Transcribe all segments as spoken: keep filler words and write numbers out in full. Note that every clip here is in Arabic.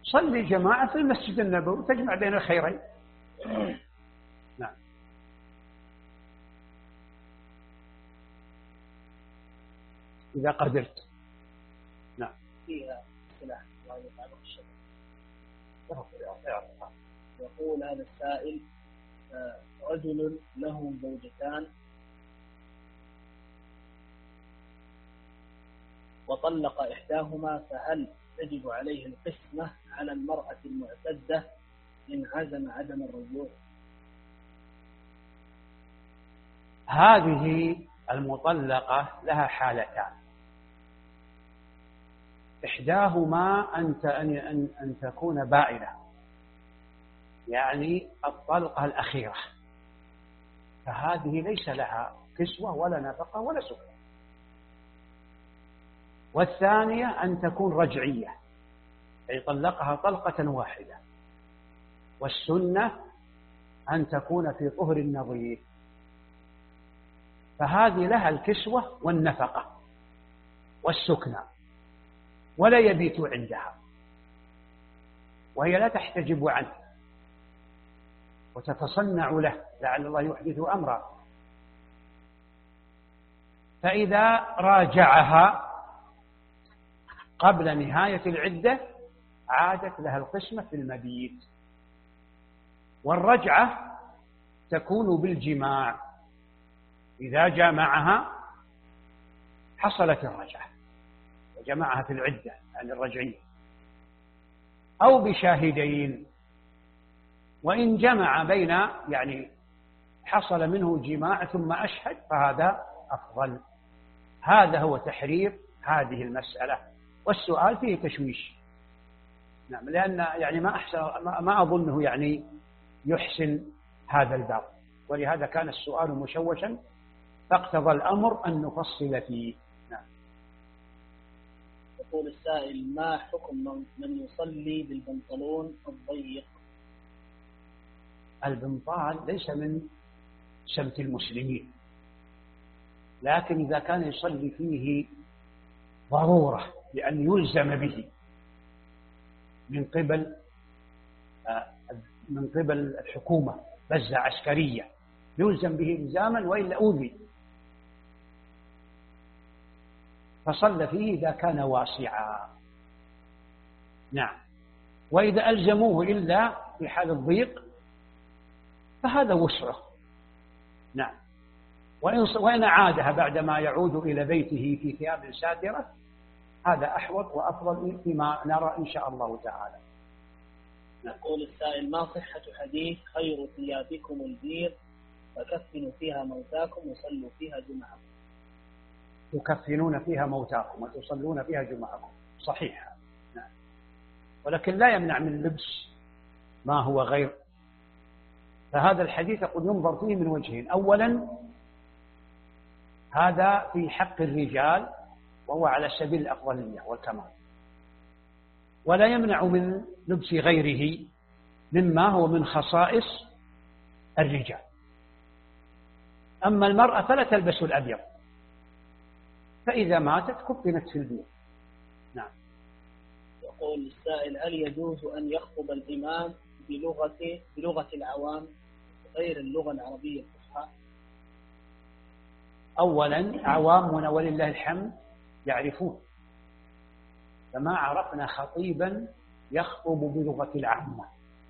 صلي جماعة في المسجد النبوي تجمع بين الخيرين. نعم. إذا قدرت. نعم. فيها سلاح يقول هذا السائل: رجل له زوجتان وطلق إحداهما، فهل تجب عليه القسمة على المرأة المعتدة إن عزم عدم الرجوع؟ هذه المطلقة لها حالتان: إحداهما أن أن أن تكون بائنة، يعني الطلقة الأخيرة، فهذه ليس لها كسوة ولا نفقة ولا سكن. والثانية أن تكون رجعية، أي طلقها طلقة واحدة، والسنة أن تكون في طهر النظيف، فهذه لها الكسوة والنفقة والسكنى ولا يبيت عندها، وهي لا تحتجب عنه وتتصنع له لعل الله يحدث أمرا. فإذا راجعها قبل نهاية العدة عادت لها القسمة في المبيت، والرجعة تكون بالجماع، إذا جامعها حصلت الرجعة وجمعها في العدة عن الرجعية، أو بشاهدين، وإن جمع بين يعني حصل منه جماع ثم أشهد فهذا أفضل. هذا هو تحرير هذه المسألة، والسؤال فيه تشويش. نعم، لأن يعني ما أحسن ما أظنه يعني يحسن هذا الباب، ولهذا كان السؤال مشوشا فاقتضى الأمر أن نفصل فيه. نعم. يقول السائل: ما حكم من يصلي بالبنطلون الضيق؟ البنطال ليس من سمت المسلمين، لكن إذا كان يصلي فيه ضرورة لأن يلزم به من قبل من قبل الحكومة، بزة عسكرية يلزم به إلزاما وإلا أوذي، فصلى فيه إذا كان واسعا. نعم. وإذا ألزموه إلا في حال الضيق فهذا وسعه. نعم. وإن عادها بعدما يعود إلى بيته في ثياب ساترة هذا أحوط وأفضل فيما نرى إن شاء الله تعالى. يقول السائل: ما صحة حديث خير ثيابكم البيض فكفنوا فيها موتاكم وصلوا فيها جمعكم؟ تكفنون فيها موتاكم وتصلون فيها جمعكم، صحيح. نعم. ولكن لا يمنع من لبس ما هو غير. فهذا الحديث قد ينظر فيه من وجهين: أولا هذا في حق الرجال وهو على سبيل الأفضلية والكمال، ولا يمنع من لبس غيره مما هو من خصائص الرجال. أما المرأة فلا تلبس الأبيض، فإذا ماتت كفنت في البيض. نعم. يقول السائل: هل يجوز أن يخطب الإمام بلغة بلغة العوام غير اللغة العربية الفصحى؟ أولا عوامنا ولله الحمد يعرفون، فما عرفنا خطيبا يخطب بلغة العامة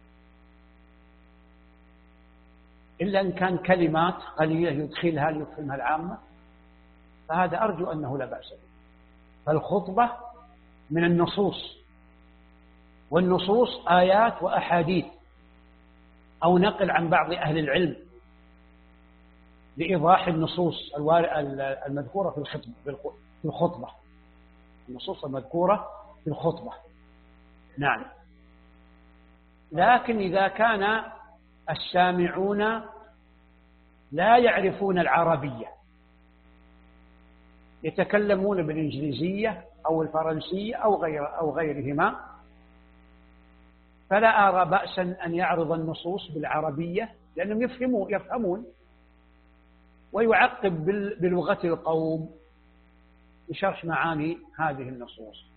إلا إن كان كلمات قليلة يدخلها ليفهمها العامة، فهذا أرجو أنه لا بأس به. فالخطبة من النصوص، والنصوص آيات وأحاديث أو نقل عن بعض أهل العلم لإيضاح النصوص المذكورة في الخطبة، النصوص المذكورة في الخطبة. نعم. لكن إذا كان السامعون لا يعرفون العربية، يتكلمون بالإنجليزية أو الفرنسية أو غير أو غيرهما، فلا أرى بأسا أن يعرض النصوص بالعربية، لأنهم يفهمون يفهمون ويعقب بلغة القوم بشرح معاني هذه النصوص.